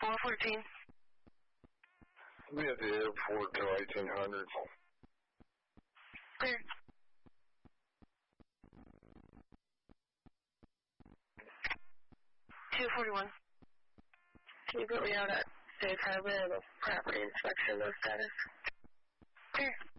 414. I'll be at the airport till 1800. Clear. 241. Can you put me out at Safe Harbor and a property inspection of status? Clear.